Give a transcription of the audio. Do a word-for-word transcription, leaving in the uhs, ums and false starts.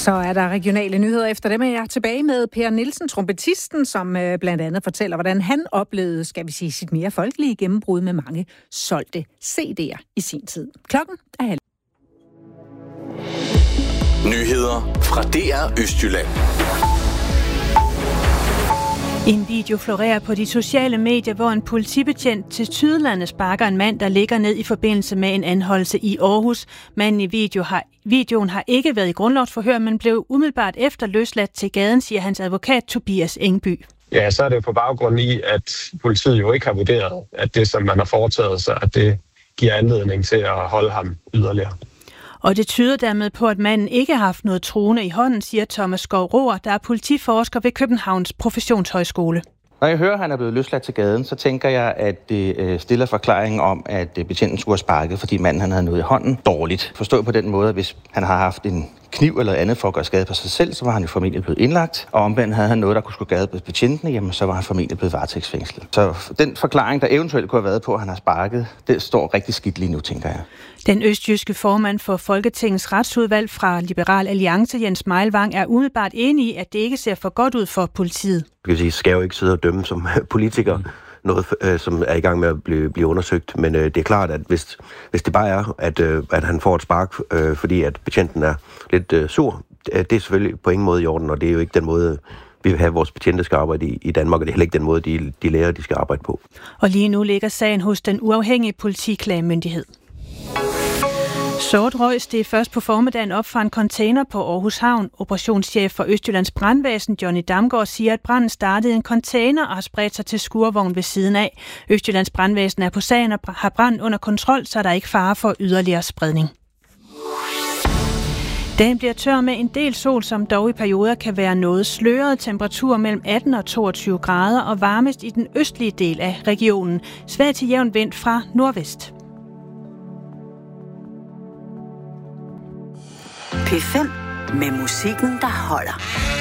Så er der regionale nyheder. Efter dem er jeg tilbage med Per Nielsen, trompetisten, som øh, blandt andet fortæller, hvordan han oplevede, skal vi sige, sit mere folkelige gennembrud med mange solgte C D'er i sin tid. Klokken er halv. Nyheder fra D R Østjylland. En video florerer på de sociale medier, hvor en politibetjent til Sydlandet sparker en mand, der ligger ned i forbindelse med en anholdelse i Aarhus. Manden i video har, videoen har ikke været i grundlovsforhør, men blev umiddelbart efter løsladt til gaden, siger hans advokat Tobias Engby. Ja, så er det på baggrund i, at politiet jo ikke har vurderet, at det, som man har foretaget sig, at det giver anledning til at holde ham yderligere. Og det tyder dermed på, at manden ikke har haft noget truende i hånden, siger Thomas Skov-Roer, der er politiforsker ved Københavns Professionshøjskole. Når jeg hører, at han er blevet løsladt til gaden, så tænker jeg, at det stiller forklaringen om, at betjenten skulle have sparket, fordi manden han havde noget i hånden dårligt. Forstået på den måde, at hvis han har haft en kniv eller andet for at gøre skade på sig selv, så var han jo formentlig blevet indlagt. Og omvendt havde han noget, der kunne skulle skade på betjentene, jamen så var han formentlig blevet varetægtsfængslet. Så den forklaring, der eventuelt kunne have været på, at han har sparket, det står rigtig skidt lige nu, tænker jeg. Den østjyske formand for Folketingets retsudvalg fra Liberal Alliance, Jens Meilvang, er umiddelbart enig i, at det ikke ser for godt ud for politiet. Vi skal jo ikke sidde og dømme som politikere. Noget, øh, som er i gang med at blive, blive undersøgt, men øh, det er klart, at hvis, hvis det bare er, at, øh, at han får et spark, øh, fordi at betjenten er lidt øh, sur, det er selvfølgelig på ingen måde i orden, og det er jo ikke den måde, vi vil have, vores betjente skal arbejde i, i Danmark, og det er heller ikke den måde, de, de lærer, de skal arbejde på. Og lige nu ligger sagen hos den uafhængige politiklagemyndighed. Sort røgs, det er først på formiddagen op fra en container på Aarhus Havn. Operationschef for Østjyllands Brandvæsen, Johnny Damgaard, siger, at branden startede i en container og har spredt sig til skurvogn ved siden af. Østjyllands Brandvæsen er på sagen og har branden under kontrol, så der er ikke fare for yderligere spredning. Dagen bliver tør med en del sol, som dog i perioder kan være noget sløret. Temperatur mellem atten og toogtyve grader og varmest i den østlige del af regionen. Svag til jævn vind fra nordvest. P fem med musikken, der holder.